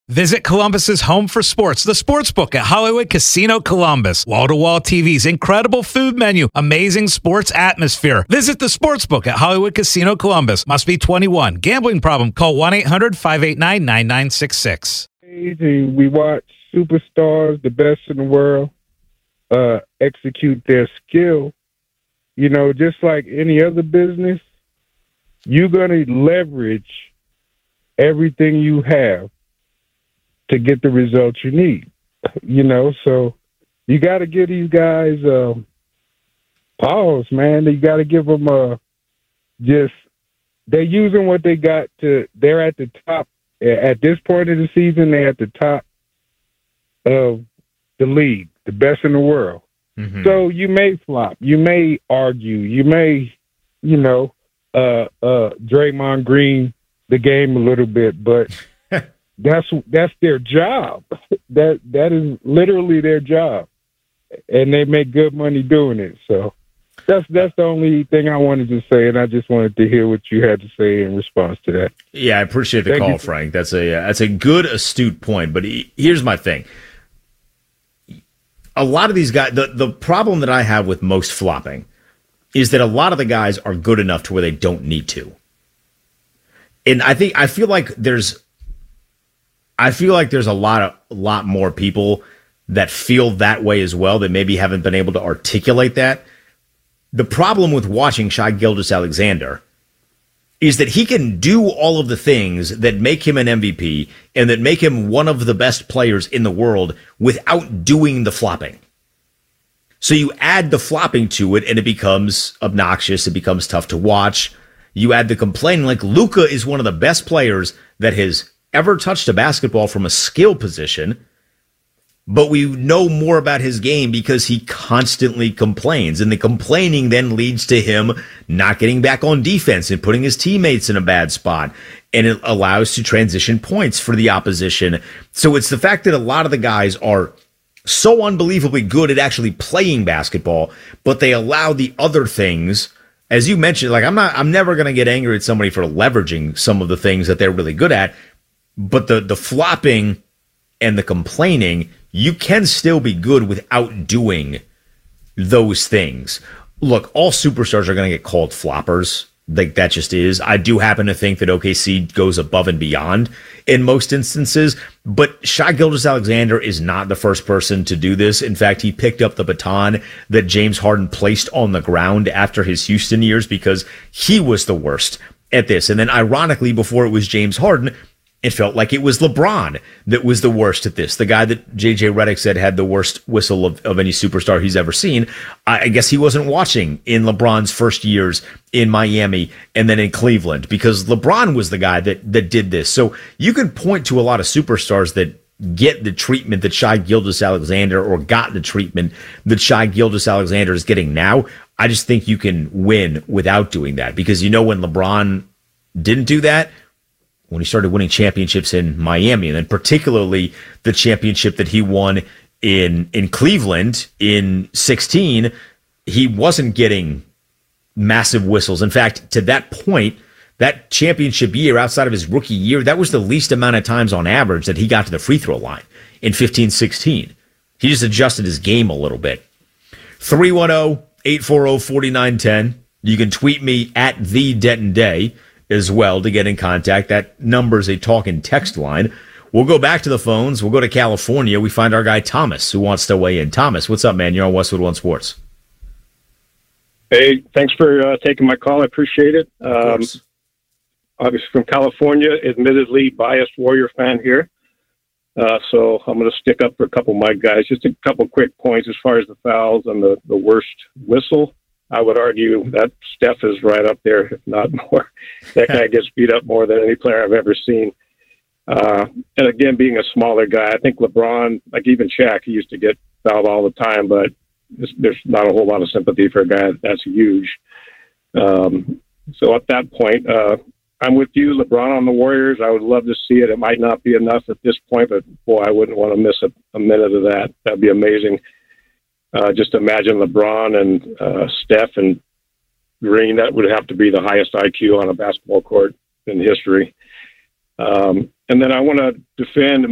Visit Columbus's home for sports, the Sportsbook at Hollywood Casino Columbus. Wall-to-wall TVs, incredible food menu, amazing sports atmosphere. Visit the Sportsbook at Hollywood Casino Columbus. Must be 21. Gambling problem? Call 1-800-589-9966. We watch superstars, the best in the world, execute their skill. You know, just like any other business, you're going to leverage everything you have to get the results you need, you know. So you got to give these guys pause, man. You got to give them they're using what they got they're at the top. At this point of the season, they're at the top of the league, the best in the world. Mm-hmm. So you may flop, you may argue, you may, Draymond Green the game a little bit, but that's their job. That is literally their job, and they make good money doing it. So that's the only thing I wanted to say, and I just wanted to hear what you had to say in response to that. Yeah, I appreciate the call, Frank. That's a good, astute point. But here's my thing: a lot of these guys, the problem that I have with most flopping is that a lot of the guys are good enough to where they don't need to. And I feel like there's a lot more people that feel that way as well that maybe haven't been able to articulate that. The problem with watching Shai Gilgeous-Alexander is that he can do all of the things that make him an MVP and that make him one of the best players in the world without doing the flopping. So you add the flopping to it and it becomes obnoxious. It becomes tough to watch. You add the complaining. Like Luka is one of the best players that has ever touched a basketball from a skill position, but we know more about his game because he constantly complains, and the complaining then leads to him not getting back on defense and putting his teammates in a bad spot, and it allows to transition points for the opposition. So it's the fact that a lot of the guys are so unbelievably good at actually playing basketball, but they allow the other things. As you mentioned, like I'm never going to get angry at somebody for leveraging some of the things that they're really good at, but the flopping and the complaining, you can still be good without doing those things. Look, all superstars are going to get called floppers. Like that just is. I do happen to think that OKC goes above and beyond in most instances, but Shai Gilgeous-Alexander is not the first person to do this. In fact, he picked up the baton that James Harden placed on the ground after his Houston years because he was the worst at this. And then ironically, before it was James Harden, it felt like it was LeBron that was the worst at this. The guy that JJ Redick said had the worst whistle of any superstar he's ever seen. I guess he wasn't watching in LeBron's first years in Miami and then in Cleveland because LeBron was the guy that did this. So you can point to a lot of superstars that get the treatment that Shai Gilgeous-Alexander or got the treatment that Shai Gilgeous-Alexander is getting now. I just think you can win without doing that because when LeBron didn't do that, when he started winning championships in Miami, and then particularly the championship that he won in Cleveland in 2016, he wasn't getting massive whistles. In fact, to that point, that championship year, outside of his rookie year, that was the least amount of times on average that he got to the free throw line in 15-16. He just adjusted his game a little bit. 310-840-4910. You can tweet me at @TheDentonDay as well to get in contact. That number is a talk and text line. We'll go back to the phones. We'll go to California. We find our guy Thomas who wants to weigh in. Thomas, what's up, man? You're on Westwood One Sports. Hey, thanks for taking my call. I appreciate it. Obviously from California, admittedly biased Warrior fan here. So I'm going to stick up for a couple of my guys. Just a couple quick points as far as the fouls and the worst whistle. I would argue that Steph is right up there, if not more. That guy gets beat up more than any player I've ever seen. And again, being a smaller guy, I think LeBron, like even Shaq, he used to get fouled all the time, but there's not a whole lot of sympathy for a guy that's huge. So at that point, I'm with you, LeBron on the Warriors. I would love to see it. It might not be enough at this point, but boy, I wouldn't want to miss a minute of that. That'd be amazing. Just imagine LeBron and Steph and Green. That would have to be the highest IQ on a basketball court in history. And then I want to defend